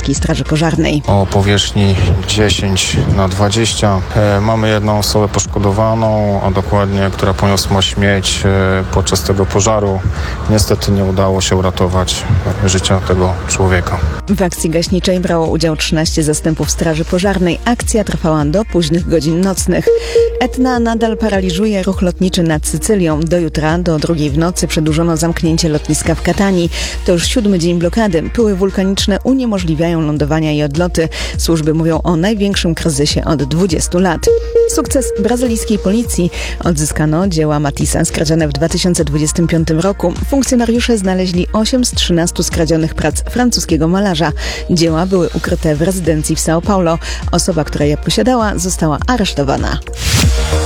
jednostki Straży Pożarnej. O powierzchni 10x20. Mamy jedną osobę poszkodowaną, a dokładnie, która poniosła śmierć podczas tego pożaru. Niestety nie udało się uratować życia tego człowieka. W akcji gaśniczej brało udział 13 zastępów Straży Pożarnej. Akcja trwała do późnych godzin nocnych. Etna nadal paraliżuje ruch lotniczy nad Sycylią. Do jutra, do 2:00 w nocy przedłużono zamknięcie lotniska w Katanii. To już 7. dzień blokady. Pyły wulkaniczne uniemożliwiają lądowania i odloty. Służby mówią o największym kryzysie od 20 lat. Sukces brazylijskiej policji. Odzyskano dzieła Matissa skradzione w 2025 roku. Funkcjonariusze znaleźli 8 z 13 skradzionych prac francuskiego malarza. Dzieła były ukryte w rezydencji w São Paulo. Osoba, która je posiadała, została aresztowana.